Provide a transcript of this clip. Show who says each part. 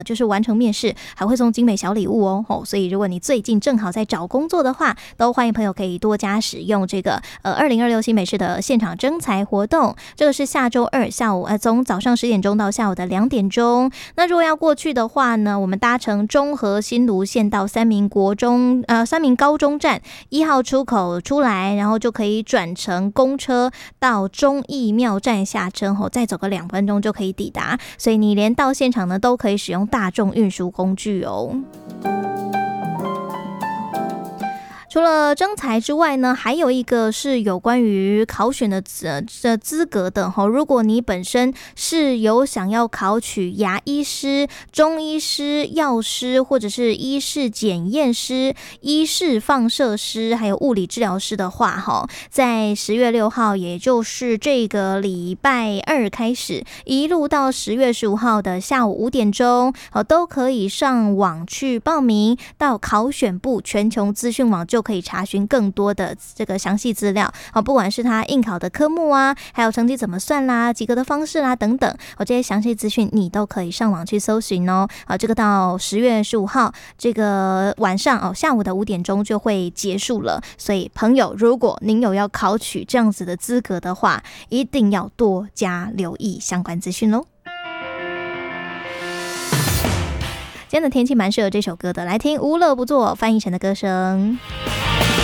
Speaker 1: 就是完成面试还会送精美小礼物哦。所以如果你最近正好在找工作的话，都欢迎朋友可以多加使用这个2026新北市的现场征才活动。这个是下周二下午从早上10点钟到下午的2点钟。那如果要过去的话呢，我们搭乘中和新芦线到三民高中站1号出口出来，然后就可以转乘公车到忠义庙站下车后，再走个2分钟就可以抵达。所以你连到现场呢都可以使用大众运输工具哦。除了征才之外呢，还有一个是有关于考选的资格的。如果你本身是有想要考取牙医师、中医师、药师，或者是医事检验师、医事放射师，还有物理治疗师的话，在10月6号，也就是这个礼拜二开始，一路到10月15号的下午5点钟，都可以上网去报名，到考选部全球资讯网就可以查询更多的这个详细资料，不管是他应考的科目啊，还有成绩怎么算啦、及格的方式啦等等，这些详细资讯你都可以上网去搜寻哦。这个到10月15号这个晚上下午的5点钟就会结束了，所以朋友，如果您有要考取这样子的资格的话，一定要多加留意相关资讯咯。今天的天气蛮适合这首歌的，来听无乐不作翻译成的歌声。